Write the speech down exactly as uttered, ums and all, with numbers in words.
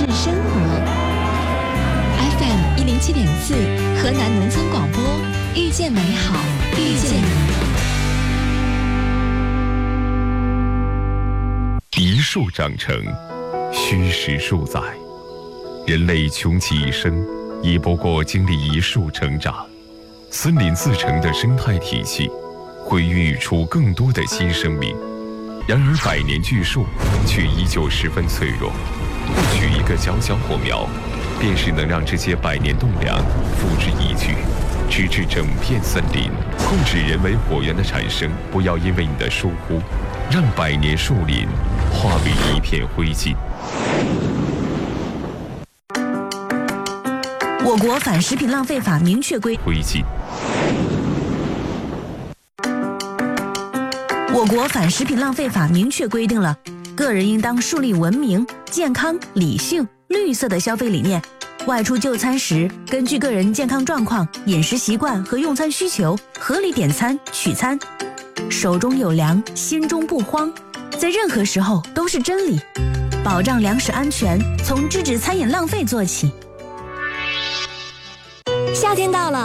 生活。F M 一零七点四，河南农村广播，遇见美好，遇见你。 一树长成，虚实数载。人类穷其一生，也不过经历一树成长。森林自成的生态体系，会孕育出更多的新生命。然而，百年巨树却依旧十分脆弱。或许一个小小火苗，便是能让这些百年栋梁付之一炬，直至整片森林。控制人为火源的产生，不要因为你的疏忽，让百年树林化为一片灰烬。 我国反食品浪费法明确规灰烬。 我国反食品浪费法明确规定了，个人应当树立文明、健康、理性、绿色的消费理念。外出就餐时，根据个人健康状况、饮食习惯和用餐需求，合理点餐、取餐。手中有粮，心中不慌，在任何时候都是真理。保障粮食安全，从制止餐饮浪费做起。 夏天到了，